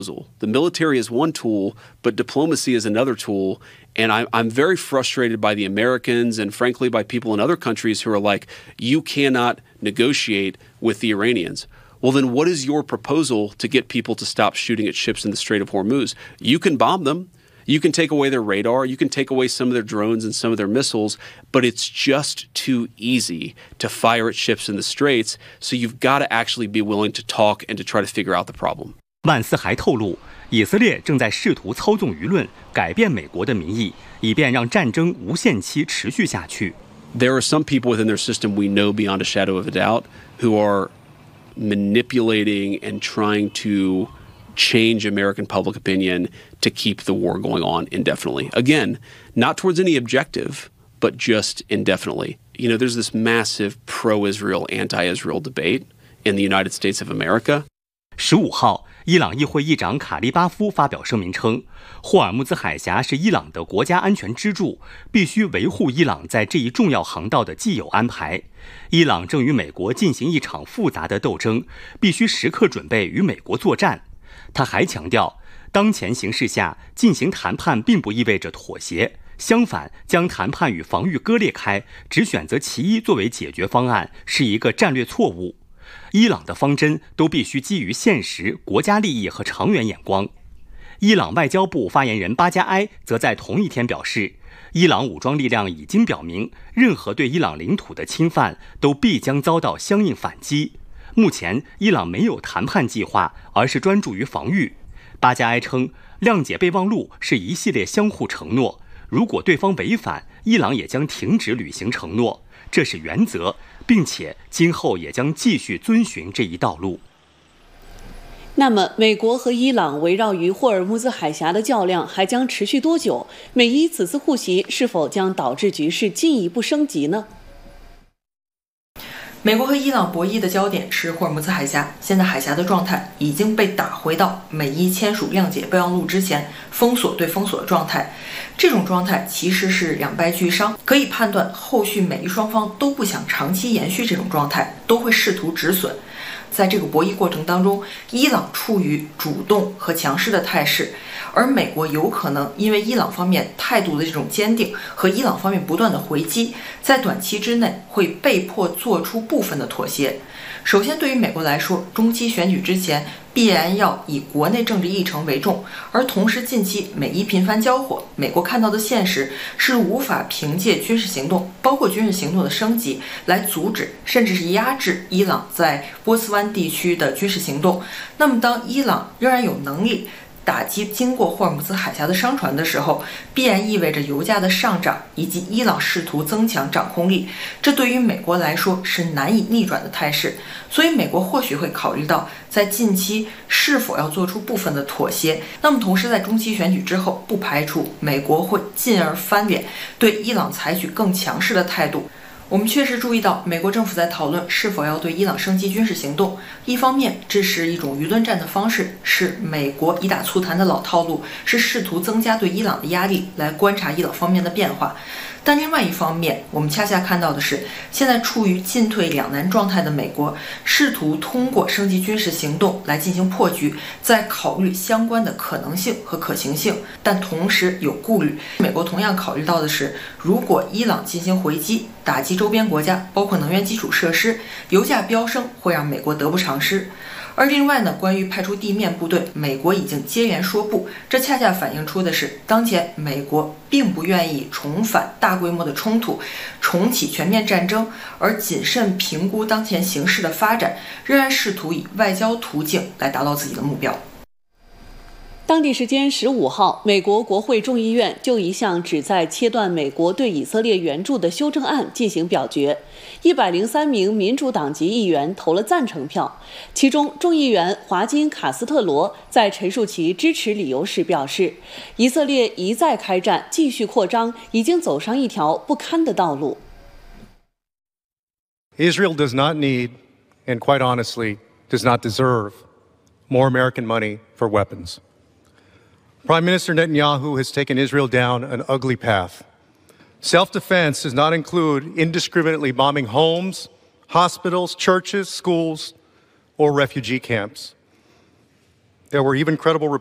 The military is one tool, but diplomacy is another tool. And I'm very frustrated by the Americans and, frankly, by people in other countries who are like, you cannot negotiate with the Iranians. Well, then what is your proposal to get people to stop shooting at ships in the Strait of Hormuz? You can bomb them. You can take away their radar. You can take away some of their drones and some of their missiles. But it's just too easy to fire at ships in the Straits. So you've got to actually be willing to talk and to try to figure out the problem. 万斯还透露，以色列正在试图操纵舆论，改变美国的民意，以便让战争无限期持续下去。 There are some people within their system we know beyond a shadow of a doubt who are manipulating and trying to change American public opinion to keep the war going on indefinitely. Again, not towards any objective, but just indefinitely. You know, there's this massive pro-Israel, anti-Israel debate in the United States of America. 15号，伊朗议会议长卡利巴夫发表声明称，霍尔木兹海峡是伊朗的国家安全支柱，必须维护伊朗在这一重要航道的既有安排。伊朗正与美国进行一场复杂的斗争，必须时刻准备与美国作战。他还强调，当前形势下进行谈判并不意味着妥协，相反，将谈判与防御割裂开，只选择其一作为解决方案，是一个战略错误。伊朗的方针都必须基于现实、国家利益和长远眼光。伊朗外交部发言人巴加埃则在同一天表示，伊朗武装力量已经表明，任何对伊朗领土的侵犯都必将遭到相应反击。目前，伊朗没有谈判计划，而是专注于防御。巴加埃称，谅解备忘录是一系列相互承诺，如果对方违反，伊朗也将停止履行承诺，这是原则，并且今后也将继续遵循这一道路。 那么，美国和伊朗围绕于霍尔木兹海峡的较量还将持续多久？美伊此次互袭是否将导致局势进一步升级呢？ 美国和伊朗博弈的焦点是霍尔木兹海峡，现在海峡的状态已经被打回到美伊签署谅解备忘录之前封锁对封锁的状态。这种状态其实是两败俱伤，可以判断后续美伊双方都不想长期延续这种状态，都会试图止损。在这个博弈过程当中，伊朗处于主动和强势的态势，而美国有可能因为伊朗方面态度的这种坚定和伊朗方面不断的回击，在短期之内会被迫做出部分的妥协。首先，对于美国来说，中期选举之前必然要以国内政治议程为重，而同时近期美伊频繁交火，美国看到的现实是无法凭借军事行动，包括军事行动的升级，来阻止甚至是压制伊朗在波斯湾地区的军事行动。那么，当伊朗仍然有能力打击经过霍尔木兹海峡的商船的时候，必然意味着油价的上涨，以及伊朗试图增强掌控力，这对于美国来说是难以逆转的态势。所以美国或许会考虑到在近期是否要做出部分的妥协。那么同时在中期选举之后，不排除美国会进而翻脸，对伊朗采取更强势的态度。我们确实注意到，美国政府在讨论是否要对伊朗升级军事行动。一方面，这是一种舆论战的方式，是美国以打促谈的老套路，是试图增加对伊朗的压力，来观察伊朗方面的变化。但另外一方面，我们恰恰看到的是，现在处于进退两难状态的美国，试图通过升级军事行动来进行破局，在考虑相关的可能性和可行性，但同时有顾虑。美国同样考虑到的是，如果伊朗进行回击，打击周边国家，包括能源基础设施，油价飙升会让美国得不偿失。而另外呢，关于派出地面部队，美国已经接连说不，这恰恰反映出的是，当前美国并不愿意重返大规模的冲突，重启全面战争，而谨慎评估当前形势的发展，仍然试图以外交途径来达到自己的目标。 当地时间15号，美国国会众议院就一项旨在切断美国对以色列援助的修正案进行表决，103名民主党籍议员投了赞成票。其中，众议员华金·卡斯特罗在陈述其支持理由时表示，以色列一再开战、继续扩张，已经走上一条不堪的道路。 Israel does not need, and quite honestly, does not deserve more American money for weapons. Prime Minister Netanyahu has taken Israel down an ugly path. Self-defense does not include indiscriminately bombing homes, hospitals, churches, schools, or refugee camps. There were even credible